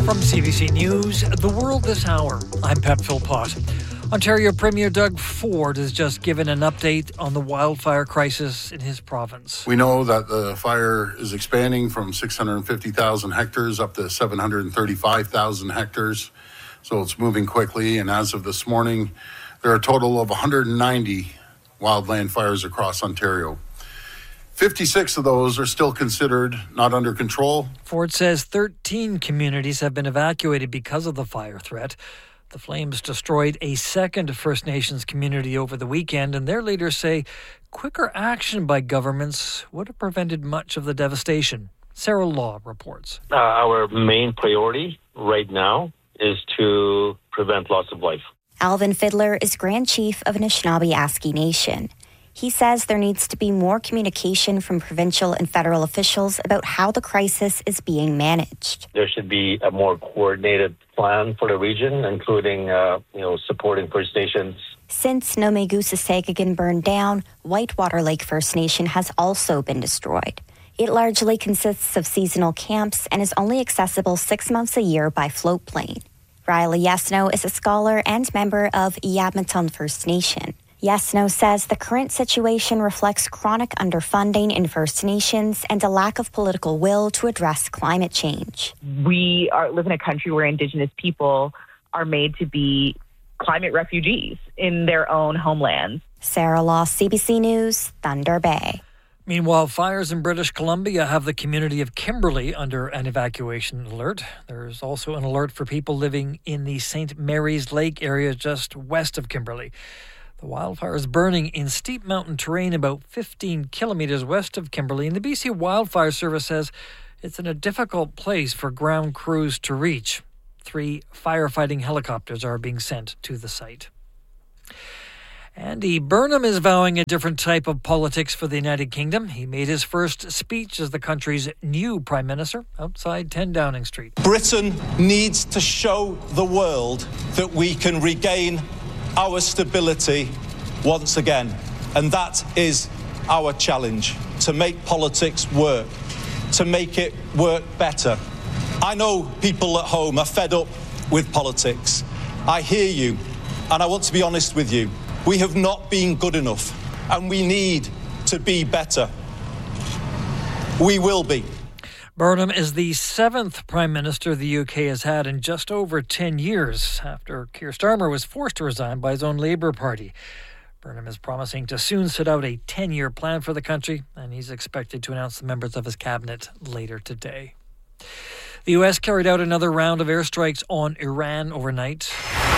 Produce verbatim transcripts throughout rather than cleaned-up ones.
From C B C News, The World This Hour, I'm Pep Philpott. Ontario Premier Doug Ford has just given an update on the wildfire crisis in his province. We know that the fire is expanding from six hundred fifty thousand hectares up to seven hundred thirty-five thousand hectares. So it's moving quickly. And as of this morning, there are a total of one hundred ninety wildland fires across Ontario. fifty-six of those are still considered not under control. Ford says thirteen communities have been evacuated because of the fire threat. The flames destroyed a second First Nations community over the weekend, and their leaders say quicker action by governments would have prevented much of the devastation. Sarah Law reports. Uh, our main priority right now is to prevent loss of life. Alvin Fiddler is Grand Chief of Anishinaabe Aski Nation. He says there needs to be more communication from provincial and federal officials about how the crisis is being managed. There should be a more coordinated plan for the region, including, uh, you know, supporting First Nations. Since Nomegusa-Sagagan burned down, Whitewater Lake First Nation has also been destroyed. It largely consists of seasonal camps and is only accessible six months a year by float plane. Riley Yesno is a scholar and member of Yadmatun First Nation. Yesno says the current situation reflects chronic underfunding in First Nations and a lack of political will to address climate change. We are, live in a country where Indigenous people are made to be climate refugees in their own homelands. Sarah Law, C B C News, Thunder Bay. Meanwhile, fires in British Columbia have the community of Kimberley under an evacuation alert. There's also an alert for people living in the Saint Mary's Lake area just west of Kimberley. The wildfire is burning in steep mountain terrain about fifteen kilometres west of Kimberley, and the B C Wildfire Service says it's in a difficult place for ground crews to reach. Three firefighting helicopters are being sent to the site. Andy Burnham is vowing a different type of politics for the United Kingdom. He made his first speech as the country's new Prime Minister outside ten Downing Street. Britain needs to show the world that we can regain our stability once again. And that is our challenge, to make politics work, to make it work better. I know people at home are fed up with politics. I hear you, and I want to be honest with you. We have not been good enough, and we need to be better. We will be. Burnham is the seventh Prime Minister the U K has had in just over ten years, after Keir Starmer was forced to resign by his own Labour Party. Burnham is promising to soon set out a ten-year plan for the country, and he's expected to announce the members of his cabinet later today. The U S carried out another round of airstrikes on Iran overnight.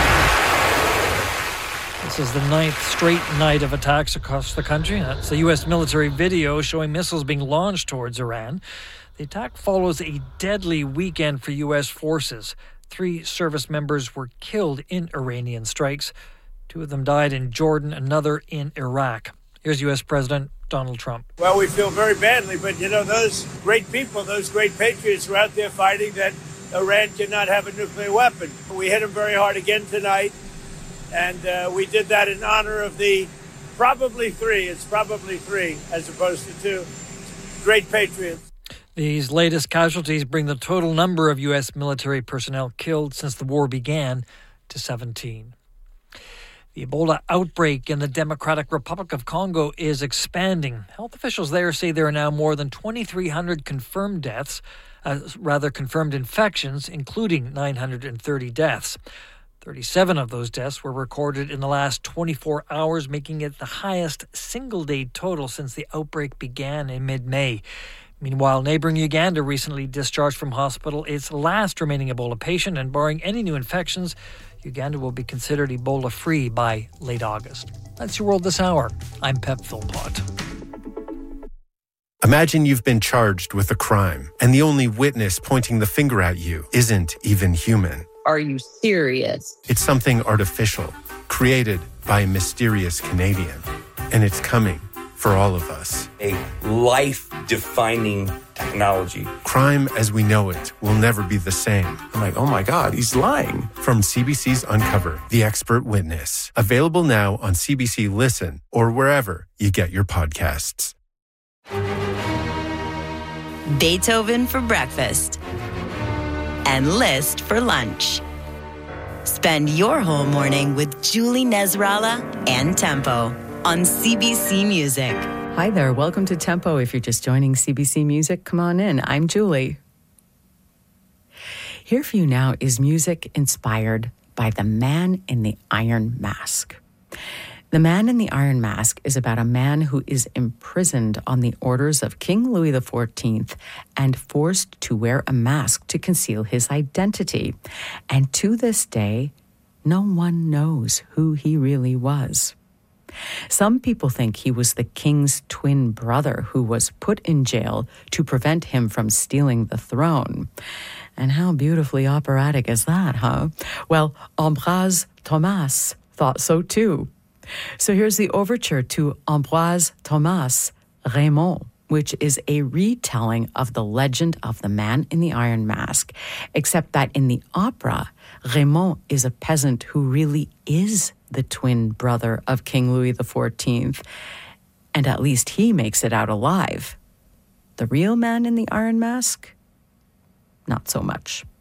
This is the ninth straight night of attacks across the country. That's a U S military video showing missiles being launched towards Iran. The attack follows a deadly weekend for U S forces. Three service members were killed in Iranian strikes. Two of them died in Jordan, another in Iraq. Here's U S President Donald Trump. Well, we feel very badly, but, you know, those great people, those great patriots were out there fighting that Iran cannot have a nuclear weapon. We hit them very hard again tonight, and uh, we did that in honor of the probably three, it's probably three as opposed to two, great patriots. These latest casualties bring the total number of U S military personnel killed since the war began to seventeen. The Ebola outbreak in the Democratic Republic of Congo is expanding. Health officials there say there are now more than twenty-three hundred confirmed deaths, uh, rather confirmed infections, including nine hundred thirty deaths. thirty-seven of those deaths were recorded in the last twenty-four hours, making it the highest single-day total since the outbreak began in mid-May. Meanwhile, neighboring Uganda recently discharged from hospital its last remaining Ebola patient, and barring any new infections, Uganda will be considered Ebola-free by late August. That's your World This Hour. I'm Pep Philpott. Imagine you've been charged with a crime, and the only witness pointing the finger at you isn't even human. Are you serious? It's something artificial, created by a mysterious Canadian. And it's coming for all of us. A life-defining technology. Crime as we know it will never be the same. I'm like, oh my God, he's lying. From C B C's Uncover, The Expert Witness. Available now on C B C Listen or wherever you get your podcasts. Beethoven for breakfast. and list for lunch. Spend your whole morning with Julie Nesralla and Tempo on C B C Music. Hi there. Welcome to Tempo. If you're just joining C B C Music, come on in. I'm Julie. Here for you now is music inspired by The Man in the Iron Mask. The Man in the Iron Mask is about a man who is imprisoned on the orders of King Louis the fourteenth and forced to wear a mask to conceal his identity. And to this day, no one knows who he really was. Some people think he was the king's twin brother who was put in jail to prevent him from stealing the throne. And how beautifully operatic is that, huh? Well, Ambroise Thomas thought so too. So here's the overture to Ambroise Thomas, Raymond, which is a retelling of the legend of the Man in the Iron Mask, except that in the opera, Raymond is a peasant who really is the twin brother of King Louis the fourteenth, and at least he makes it out alive. The real Man in the Iron Mask? Not so much.